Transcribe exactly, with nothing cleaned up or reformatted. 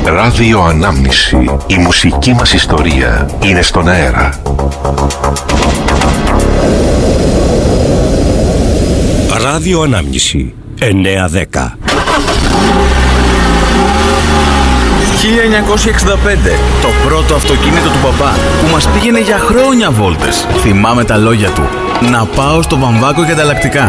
Ράδιο Ανάμνηση. Η μουσική μας ιστορία είναι στον αέρα. Ράδιο Ανάμνηση εννιά δέκα. χίλια εννιακόσια εξήντα πέντε. Το πρώτο αυτοκίνητο του μπαμπά που μας πήγαινε για χρόνια βόλτες. Θυμάμαι τα λόγια του. Να πάω στο Βαμβάκο για ανταλλακτικά.